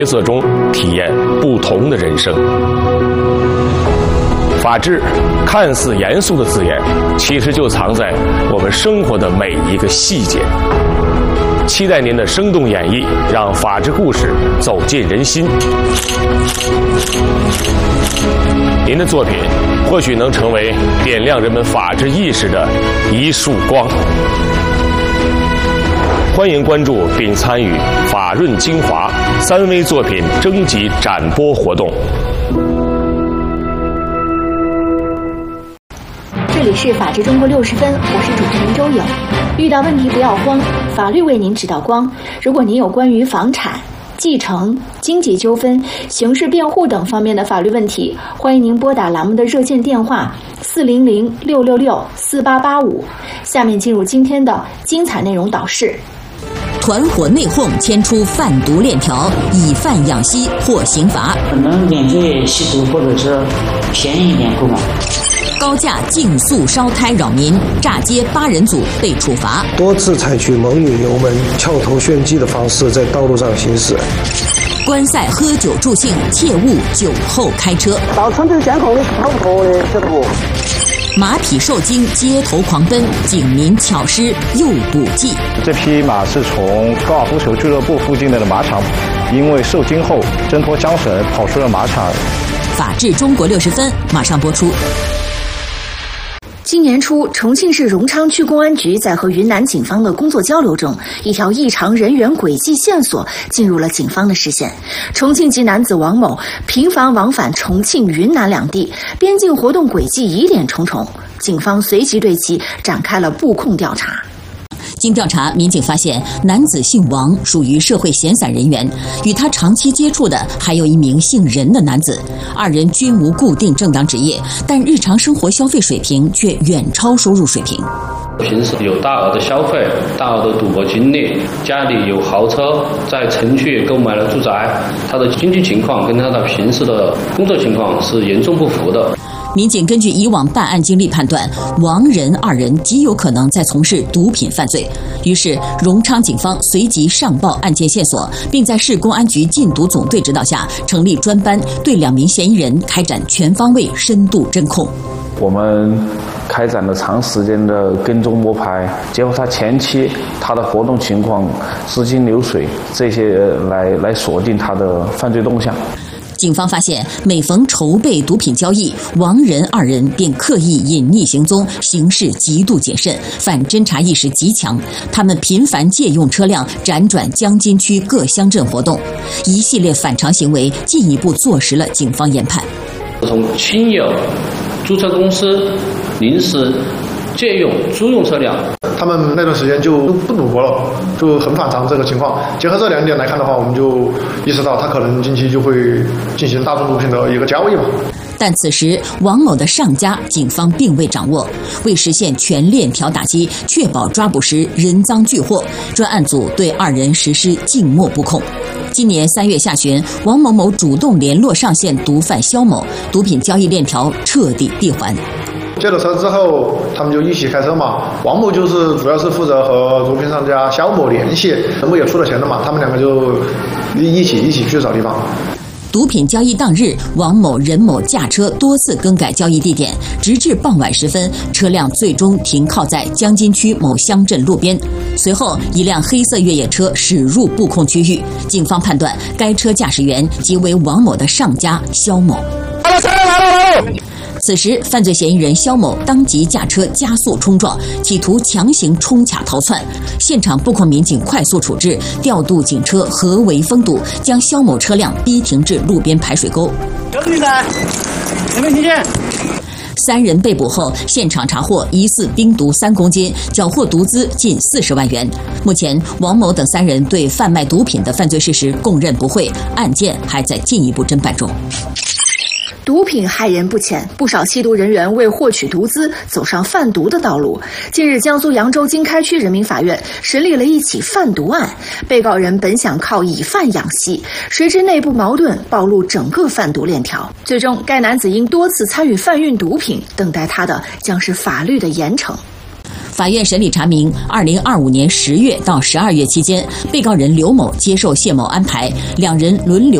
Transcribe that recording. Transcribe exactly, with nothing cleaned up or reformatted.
角色中体验不同的人生。法治看似严肃的字眼，其实就藏在我们生活的每一个细节。期待您的生动演绎，让法治故事走进人心。您的作品或许能成为点亮人们法治意识的一束光。欢迎关注并参与法润精华三微作品征集展播活动。 这里是法治中国六十分，我是主持人周颖。遇到问题不要慌，法律为您指导光。如果您有关于房产、继承、经济纠纷、刑事辩护等方面的法律问题，欢迎您拨打栏目的热线电话四零零六六六四八八五。下面进入今天的精彩内容导视。 团伙内讧牵出贩毒链条，以贩养吸获刑罚。 可能免费吸毒，或者是便宜一点购买。 高价竞速烧胎扰民，炸街八人组被处罚。 多次采取猛女油门、翘头炫技的方式在道路上行驶。 观赛喝酒助兴，切勿酒后开车。 到村头监控的跑不脱的，晓得不？ 马匹受惊，街头狂奔，警民巧施诱捕计。 这匹马是从高尔夫球俱乐部附近的马场，因为受惊后挣脱缰绳，跑出了马场。 法治中国六十分马上播出。 今年初，重庆市荣昌区公安局在和云南警方的工作交流中，一条异常人员轨迹线索进入了警方的视线。重庆籍男子王某频繁往返重庆、云南两地，边境活动轨迹疑点重重，警方随即对其展开了布控调查。 经调查，民警发现男子姓王，属于社会闲散人员，与他长期接触的还有一名姓任的男子，二人均无固定正当职业，但日常生活消费水平却远超收入水平。 平时有大额的消费、大额的赌博经历，家里有豪车，在城区也购买了住宅，他的经济情况跟他的平时的工作情况是严重不符的。 民警根据以往办案经历判断，王任二人极有可能在从事毒品犯罪。于是，荣昌警方随即上报案件线索，并在市公安局禁毒总队指导下成立专班，对两名嫌疑人开展全方位深度侦控。 我们开展了长时间的跟踪摸排，结合他前期他的活动情况、资金流水这些来来锁定他的犯罪动向。 警方发现，每逢筹备毒品交易，王任二人便刻意隐匿行踪，行事极度谨慎，反侦查意识极强。他们频繁借用车辆辗转江津区各乡镇活动，一系列反常行为进一步坐实了警方研判。 从亲友、注册公司临时借用、租用车辆， 他们那段时间就不赌博了，就很反常这个情况。结合这两点来看的话，我们就意识到他可能近期就会进行大宗毒品的一个交易嘛。 但此时王某的上家警方并未掌握，为实现全链条打击，确保抓捕时人赃俱获，专案组对二人实施静默布控。今年三月下旬，王某某主动联络上线毒贩肖某，毒品交易链条彻底闭环。 借了车之后，他们就一起开车嘛。王某就是主要是负责和毒品商家肖某联系，任某也出了钱了嘛，他们两个就一起一起去找地方。 毒品交易当日，王某、任某驾车多次更改交易地点，直至傍晚时分，车辆最终停靠在江津区某乡镇路边。随后，一辆黑色越野车驶入布控区域，警方判断该车驾驶员即为王某的上家肖某。来了，来了，来了！此时，犯罪嫌疑人肖某当即驾车加速冲撞，企图强行冲卡逃窜。现场布控民警快速处置，调度警车合围封堵，将肖某车辆逼停至路边排水沟。有警察，有没有听见？三人被捕后，现场查获疑似冰毒三公斤，缴获毒资近四十万元。目前，王某等三人对贩卖毒品的犯罪事实供认不讳，案件还在进一步侦办中。 毒品害人不浅，不少吸毒人员为获取毒资走上贩毒的道路。近日，江苏扬州经开区人民法院审理了一起贩毒案，被告人本想靠以贩养吸，谁知内部矛盾暴露整个贩毒链条，最终该男子因多次参与贩运毒品，等待他的将是法律的严惩。 法院审理查明，二零二五年十月到十二月期间，被告人刘某接受谢某安排，两人轮流